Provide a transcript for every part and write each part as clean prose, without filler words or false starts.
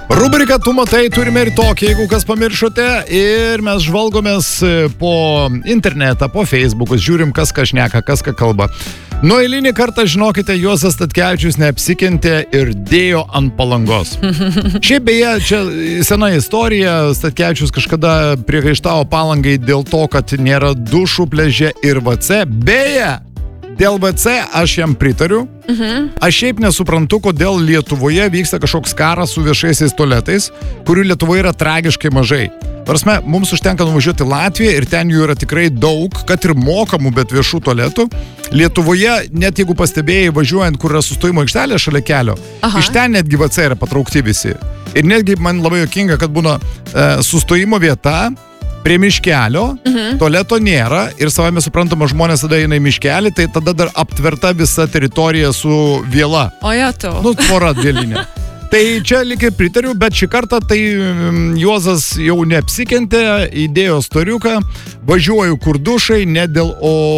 Rubrika Tu matai turime ir tokį, jeigu kas pamiršote, ir mes žvalgomės po internetą, po Facebookus, žiūrim, kas ką šneka, kas ką kalba. Nu, eilinį kartą, žinokite, Juozas Statkevičius neapsikentė ir dėjo ant Palangos. Šiaip beje, čia sena istorija, Statkevičius kažkada priekaištavo Palangai dėl to, kad nėra dušų pliaže ir WC. Beje, dėl WC aš jam pritariu. Aš šiaip nesuprantu, kodėl Lietuvoje vyksta kažkoks karas su viešaisiais tualetais, kurių Lietuvoje yra tragiškai mažai. Prasme, mums užtenka nuvažiuoti Latviją ir ten jų yra tikrai daug, kad ir mokamų, bet viešų tualetų. Lietuvoje, net jeigu pastebėjai važiuojant, kur yra sustojimo aikštelė šalia kelio, iš ten netgi WC yra patraukti visi. Ir netgi man labai juokinga, kad būna sustojimo vieta prie miškelio, tualeto nėra ir savame suprantama žmonės tada eina į miškelį, tai tada dar aptverta visa teritorija su viela. O ja tau. Nu, tvora vielinė. Tai čia lyg ir pritariu, bet šį kartą tai Juozas jau neapsikentė, įdėjo storiuką, važiuoju kur dušai, ne dėl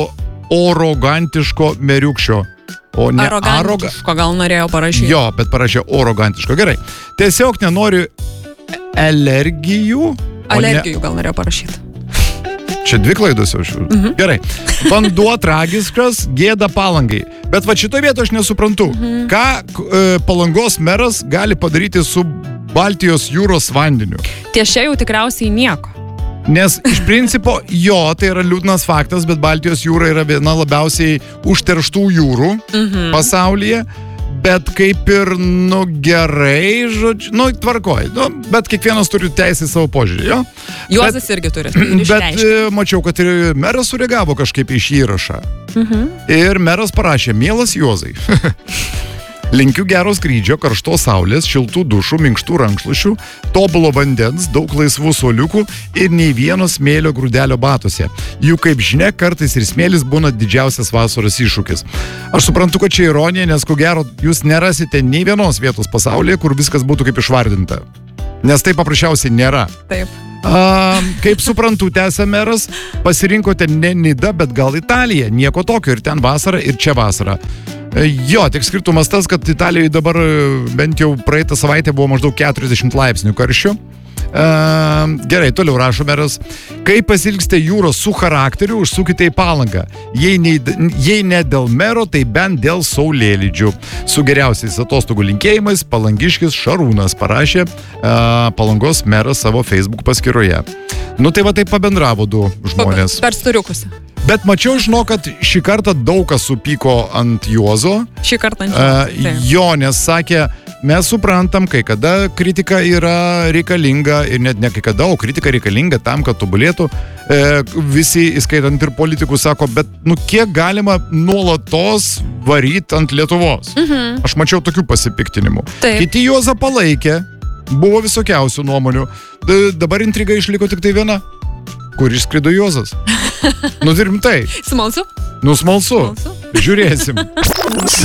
arogantiško meriukščio. O ne arogantiško, gal norėjo parašyti. Jo, bet parašė arogantiško. Gerai. Tiesiog nenoriu alergijų. Alergijų gal norėjo parašyti. Čia dvi klaidos jau šių. Gerai. Vanduo tragiškas, gėda Palangai. Bet va šito vieto aš nesuprantu. Ką Palangos meras gali padaryti su Baltijos jūros vandeniu? Tiešia jau tikriausiai nieko. Nes iš principo, jo, tai yra liūdnas faktas, bet Baltijos jūra yra viena labiausiai užterštų jūrų pasaulyje. Bet kaip ir, gerai, žodžiu, tvarkoj. Bet kiekvienas turi teisę savo požiūrį, jo? Juozas irgi turi. Bet mačiau, kad ir meras sureagavo kažkaip į šį įrašą. Ir meras parašė, mielas Juozai. Linkiu gero skrydžio, karštos saulės, šiltų dušų, minkštų rankšluošių, tobulo vandens, daug laisvų suoliukų ir nei vieno smėlio grūdelio batuose. Juk kaip žinia, kartais ir smėlis būna didžiausias vasaros iššūkis. Aš suprantu, kad čia ironija, nes ko gero jūs nerasite nei vienos vietos pasaulyje, kur viskas būtų kaip išvardinta. Nes tai paprasčiausiai nėra. Taip. Kaip suprantu, tęsia meras, pasirinkote ne Nidą, bet gal Italiją. Nieko tokio, ir ten vasara, ir čia vasara. Jo, tik skirtumas tas, kad Italijoje dabar bent jau praeitą savaitę buvo maždaug 40 laipsnių karščio. Gerai, toliau rašo meras. Kai pasilgsite jūros su charakteriu, užsukite į Palangą. Jei ne dėl mero, tai bent dėl saulėlydžių. Su geriausiais atostogų linkėjimais Palangiškis Šarūnas, parašė Palangos meras savo Facebook paskyroje. Nu tai va taip pabendravo du žmonės. Per storiukus. Bet mačiau, kad šį kartą daug kas supyko ant Juozo. Šį kartą ant jo, nes sakė, mes suprantam, kai kada kritika yra reikalinga ir net ne kai kada, o kritika reikalinga tam, kad tobulėtų. Visi, įskaitant ir politikų, sako, bet kiek galima nuolatos varyti ant Lietuvos? Aš mačiau tokių pasipiktinimų. Kiti Juozą palaikė, buvo visokiausių nuomonių. Dabar intriga išliko tik tai viena. Kur išskrido Juozas? Rimtai. Smalsu? Smalsu. Žiūrėsim.